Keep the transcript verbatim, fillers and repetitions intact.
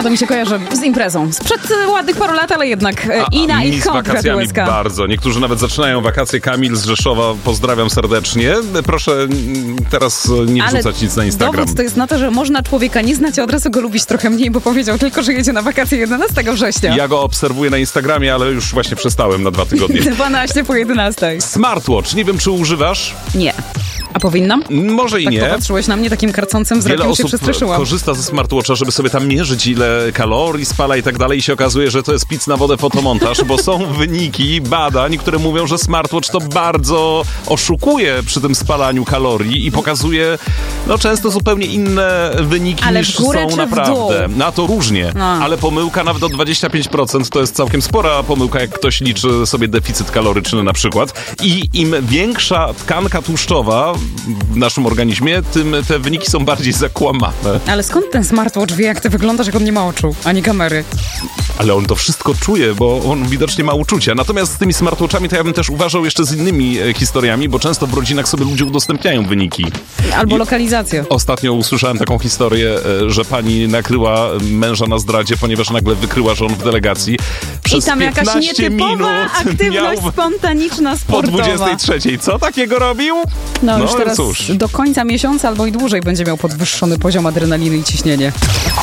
to mi się kojarzy z imprezą. Sprzed ładnych paru lat, ale jednak A, i na mi ich z wakacjami U S K. bardzo. Niektórzy nawet zaczynają wakacje. Kamil z Rzeszowa, pozdrawiam serdecznie. Proszę mm, teraz nie Ale wrzucać nic na Instagram. dowód to jest na to, że można człowieka nie znać, a od razu go lubić trochę mniej, bo powiedział tylko, że jedzie na wakacje jedenastego września. Ja go obserwuję na Instagramie, ale już właśnie przestałem na dwa tygodnie. dwanaście po jedenastej. Smartwatch, nie wiem czy używasz? Nie. A powinnam? Może i Tak nie. popatrzyłeś na mnie takim karcącym wzrokiem, Wiele się osób przestraszyłam. korzysta ze smartwatcha, żeby sobie tam mierzyć, ile kalorii spala i tak dalej, i się okazuje, że to jest pic na wodę fotomontaż, bo są wyniki badań, które mówią, że smartwatch to bardzo oszukuje przy tym spalaniu kalorii i pokazuje no często zupełnie inne wyniki Ale niż w górę są czy w naprawdę. dół? Na to różnie, No. ale pomyłka nawet o dwadzieścia pięć procent to jest całkiem spora pomyłka, jak ktoś liczy sobie deficyt kaloryczny na przykład. I im większa tkanka tłuszczowa w naszym organizmie, tym te wyniki są bardziej zakłamane. Ale skąd ten smartwatch wie, jak ty wyglądasz, jak on nie ma oczu, ani kamery? Ale on to wszystko czuje, bo on widocznie ma uczucia. Natomiast z tymi smartwatchami to ja bym też uważał jeszcze z innymi e, historiami, bo często w rodzinach sobie ludzie udostępniają wyniki. Albo I lokalizację. Ostatnio usłyszałem taką historię, e, że pani nakryła męża na zdradzie, ponieważ nagle wykryła, że on w delegacji przez I tam jakaś piętnaście nietypowa minut aktywność miał spontaniczna, po sportowa. dwudziestej trzeciej. Co takiego robił? No, już teraz cóż. do końca miesiąca albo i dłużej będzie miał podwyższony poziom adrenaliny i ciśnienie.